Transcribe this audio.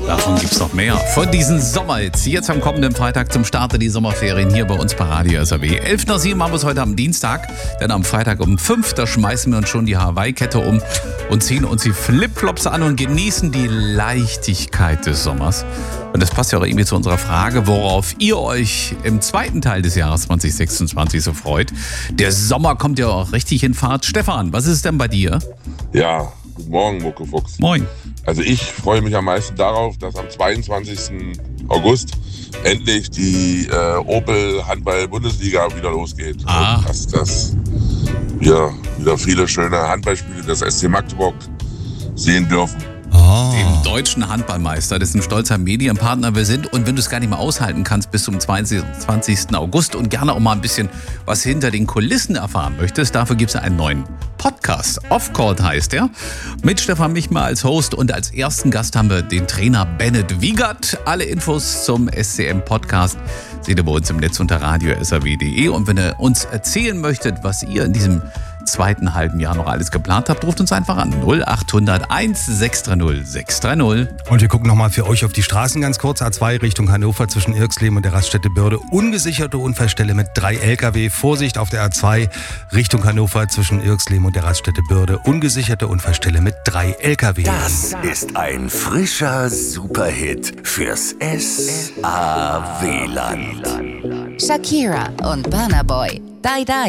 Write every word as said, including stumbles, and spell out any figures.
Davon gibt's noch mehr. Von diesen Sommerhits. Jetzt am kommenden Freitag zum Start der Sommerferien hier bei uns bei Radio S R W. elf nach sieben haben wir es heute am Dienstag. Denn am Freitag um fünf, da schmeißen wir uns schon die Hawaii-Kette um und ziehen uns die Flipflops an und genießen die Leichtigkeit des Sommers. Und das passt ja auch irgendwie zu unserer Frage, worauf ihr euch im zweiten Teil des Jahres zwanzig sechsundzwanzig so freut. Der Sommer kommt ja auch richtig in Fahrt. Stefan, was ist es denn bei dir? Ja, guten Morgen, Muckefuchs. Moin. Also ich freue mich am meisten darauf, dass am zweiundzwanzigsten August endlich die äh, Opel Handball-Bundesliga wieder losgeht. Ah. Und dass, dass wir wieder viele schöne Handballspiele des S C Magdeburg sehen dürfen. Oh. Dem deutschen Handballmeister, dessen stolzer Medienpartner wir sind. Und wenn du es gar nicht mehr aushalten kannst bis zum zweiundzwanzigsten August und gerne auch mal ein bisschen was hinter den Kulissen erfahren möchtest, dafür gibt es einen neuen Podcast. Off-Court heißt er. Mit Stefan Michmer als Host und als ersten Gast haben wir den Trainer Bennett Wiegert. Alle Infos zum S C M-Podcast seht ihr bei uns im Netz unter radio s r w punkt d e. Und wenn ihr uns erzählen möchtet, was ihr in diesem zweiten halben Jahr noch alles geplant habt, ruft uns einfach an. null acht hundert eins sechs drei null sechs drei null. Und wir gucken nochmal für euch auf die Straßen ganz kurz. A zwei Richtung Hannover zwischen Irxleben und der Raststätte Börde. Ungesicherte Unfallstelle mit drei L K W. Vorsicht auf der A zwei Richtung Hannover zwischen Irxleben und der Raststätte Börde. Ungesicherte Unfallstelle mit drei L K W. Das ist ein frischer Superhit fürs S A W-Land. Shakira und Burna Boy. Die Die.